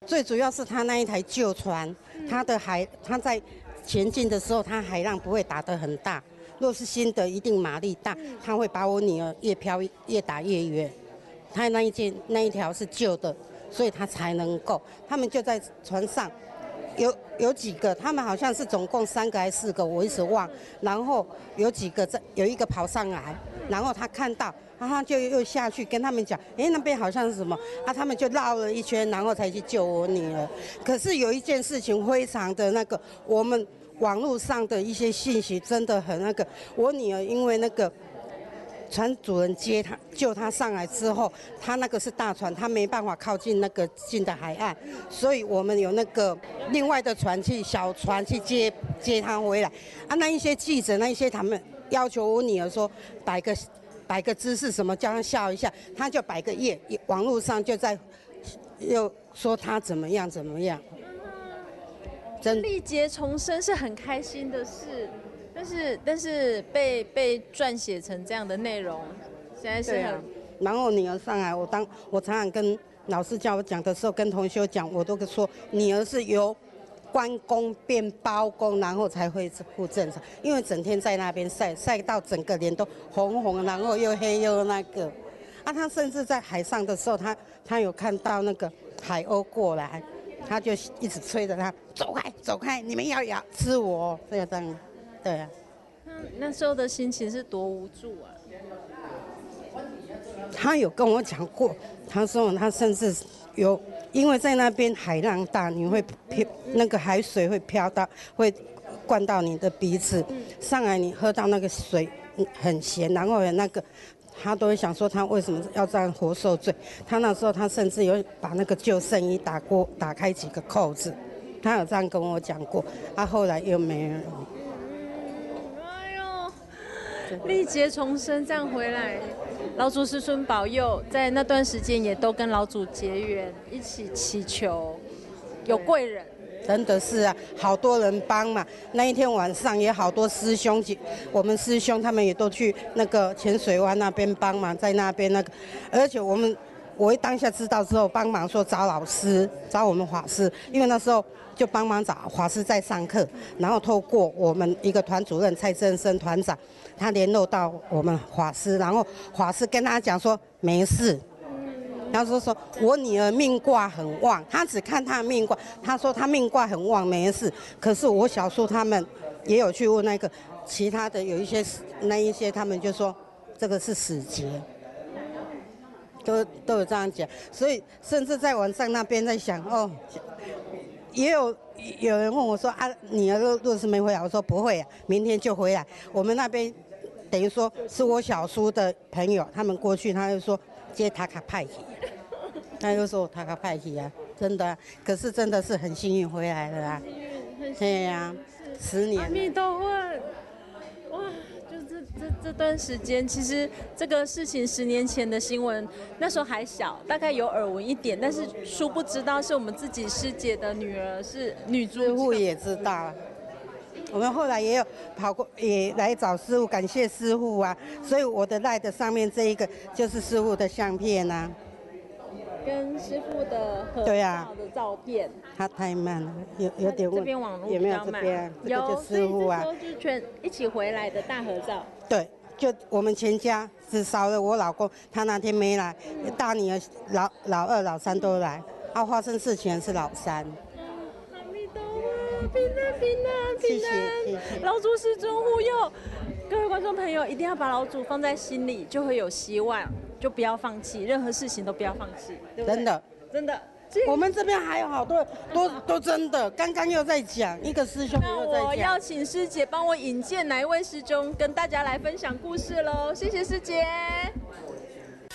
最主要是他那一台旧船，他在前进的时候，他海浪不会打得很大。若是新的，一定马力大，他会把我女儿越飘越打越远。他那一条是旧的，所以他才能够。他们就在船上，有几个，他们好像是总共3个还是4个，我一直忘。然后有一个跑上来，然后他看到。他就又下去跟他们讲，那边好像是什么啊？他们就绕了一圈，然后才去救我女儿。可是有一件事情非常的那个，我们网络上的一些信息真的很那个。我女儿因为那个船主人救她上来之后，她那个是大船，她没办法靠近那个近的海岸，所以我们有那个另外的小船去接她回来。啊，那一些记者他们要求我女儿说摆个姿势什么，叫他笑一下，他就摆个耶，网络上就在又说他怎么样。 历劫重生是很开心的事，但是被撰写成这样的内容，现在是很。 然后女儿上来，我常常跟老师叫我讲的时候，跟同学讲，我都说女儿是由关公变包公，然后才会复正常，因为整天在那边晒到整个脸都红红，然后又黑又那个。啊，他甚至在海上的时候，他有看到那个海鸥过来，他就一直催着他走开，你们要吃我，这样，对啊。 那时候的心情是多无助啊！ 他有跟我讲过，他说他甚至有。因为在那边海浪大，你会那个海水会飘到，会灌到你的鼻子，上来你喝到那个水很咸，然后那个他都会想说他为什么要这样活受罪。他那时候他甚至有把那个救生衣打开几个扣子，他有这样跟我讲过，后来又没了。 历劫重生这样回来。老祖师孙保佑，在那段时间也都跟老祖结缘，一起祈求有贵人。 真的是啊，好多人帮嘛。那一天晚上也好多师兄，我们师兄他们也都去那个浅水湾那边帮忙，在那边那个，而且我一当下知道之后，帮忙说找老师，找我们法师，因为那时候就帮忙找法师在上课，然后透过我们一个团主任蔡正生团长，他联络到我们法师，然后法师跟他讲说没事。他说我女儿命卦很旺，他只看她的命卦，他说她命卦很旺没事。可是我小叔他们也有去问那个其他的有一些他们就说这个是死劫，都有这样讲。所以甚至在晚上那边在想也有人问我说啊，女儿若是没回来，我说不会啊，明天就回来。我们那边等于说是我小叔的朋友，他们过去他就说。接他卡派去，他就说他卡派去啊，真的、啊，可是真的是很幸运回来了啊，对呀、10年。 阿弥陀佛，哇，就这段时间，其实这个事情10年前的新闻，那时候还小，大概有耳闻一点，但是殊不知道是我们自己师姐的女儿是女主角， 师父也知道。我们后来也有跑过，也来找师父，感谢师父啊。所以我的赖的上面这一个就是师父的相片啊， 跟师父的合照的照片。 他太慢了，有点问。 这边网络有没有这边？这个就师父啊。 所以这时候就全一起回来的大合照。 对，就我们全家只少了我老公，他那天没来，大女儿、老二、老三都来。发生事情是老三。 平安， 谢谢老祖师尊护佑，各位观众朋友一定要把老祖放在心里，就会有希望，就不要放弃，任何事情都不要放弃，对不对？真的。 我们这边还有好多都真的，刚刚又在讲一个师兄又在讲。 那我要请师姐帮我引荐哪一位师兄跟大家来分享故事喽，谢谢师姐。